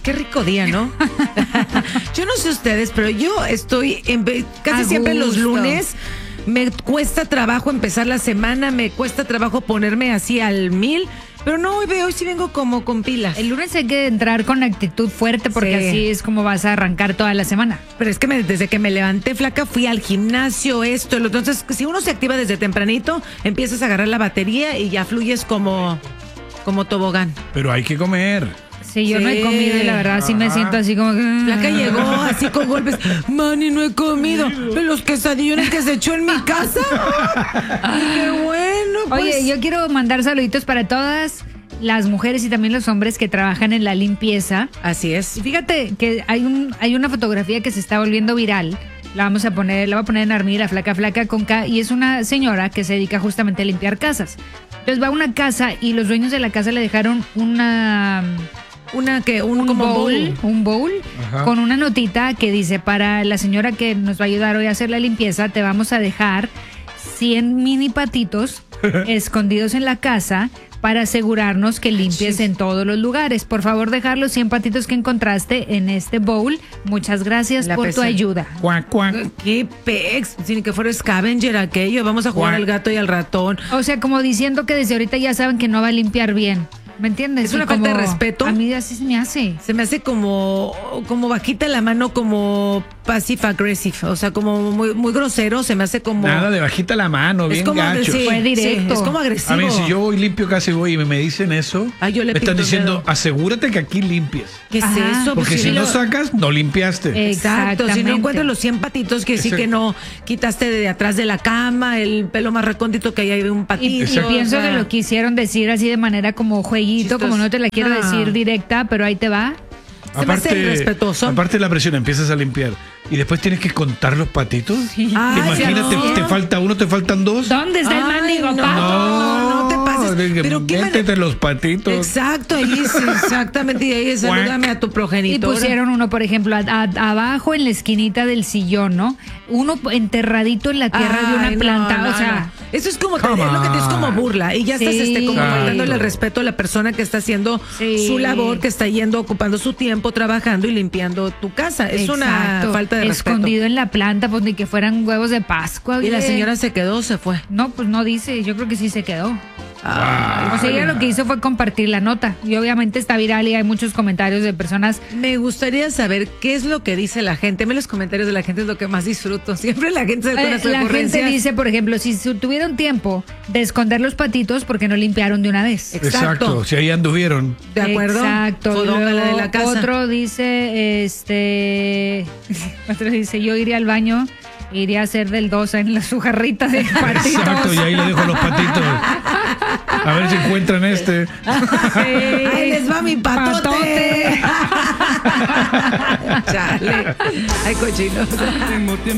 qué rico día, ¿no? Yo no sé ustedes, pero yo estoy casi siempre los lunes. Me cuesta trabajo empezar la semana, me cuesta trabajo ponerme así al 1000. Pero no, hoy sí vengo como con pilas. El lunes hay que entrar con actitud fuerte porque así es como vas a arrancar toda la semana. Pero es que desde que me levanté flaca fui al gimnasio, esto, lo otro. Entonces, si uno se activa desde tempranito, empiezas a agarrar la batería y ya fluyes como tobogán. Pero hay que comer. Sí, yo no he comido y la verdad sí me siento así como que... Flaca llegó así con golpes. Mani, no he comido. Pero los quesadillones que se echó en mi casa. Qué bueno, pues. Oye, yo quiero mandar saluditos para todas las mujeres y también los hombres que trabajan en la limpieza. Así es. Y fíjate que hay una fotografía que se está volviendo viral. La voy a poner en Armí, la flaca con K, y es una señora que se dedica justamente a limpiar casas. Entonces va a una casa y los dueños de la casa le dejaron un bowl con una notita que dice: para la señora que nos va a ayudar hoy a hacer la limpieza, te vamos a dejar 100 mini patitos escondidos en la casa para asegurarnos que limpies en todos los lugares. Por favor, dejar los 100 patitos que encontraste en este bowl. Muchas gracias por tu ayuda. Cuac, cuac. Qué pex, sin que fuera Scavenger aquello. Vamos a jugar al gato y al ratón. O sea, como diciendo que desde ahorita ya saben que no va a limpiar bien. ¿Me entiendes? Es una falta de respeto. A mí así se me hace. Se me hace como bajita la mano, como passive aggressive, o sea, como muy grosero, se me hace como... Nada de bajita la mano, bien gacho. Sí, fue directo. Sí, es como agresivo. A mí, si yo voy limpio casi voy y me dicen eso, yo le me están pinto diciendo, asegúrate que aquí limpies. ¿Qué es eso? Porque si no sacas, no limpiaste. Exacto, si no encuentras los 100 patitos, que sí que no quitaste de atrás de la cama, el pelo más recóndito que hay ahí de un patito. Y pienso que lo quisieron decir así de manera como jueguito, como no te la quiero decir directa, pero ahí te va. Aparte de la presión, empiezas a limpiar y después tienes que contar los patitos. Sí. Imagínate, te falta uno, te faltan dos. ¿Dónde está el mendigo pato? No te pases. Pero métete los patitos. Exacto, ahí exactamente. Y ahí salúdame a tu progenitor. Y pusieron uno, por ejemplo, abajo en la esquinita del sillón, ¿no? Uno enterradito en la tierra de una planta. O sea, eso es como, es lo que te es como burla. Y ya estás como faltándole el respeto a la persona que está haciendo su labor, que está ocupando su tiempo, trabajando y limpiando tu casa. Es una falta de respeto. Escondido en la planta, pues ni que fueran huevos de Pascua. ¿Y la señora se quedó o se fue? No, pues no dice. Yo creo que sí se quedó. O sea, ella lo que hizo fue compartir la nota. Y obviamente está viral y hay muchos comentarios de personas. Me gustaría saber qué es lo que dice la gente. Los comentarios de la gente es lo que más disfruto. Siempre la gente se pone a la gente dice, por ejemplo, si tuvieron tiempo de esconder los patitos, ¿por qué no limpiaron de una vez? Exacto, si ahí anduvieron. ¿De acuerdo? Exacto. La de la casa. Otro dice, yo iría al baño, iría a hacer del 2 en su jarrita de patitos. Exacto, y ahí le dejo los patitos. A ver si encuentran este. Ahí les va mi patote. Chale. Ay, cochinos.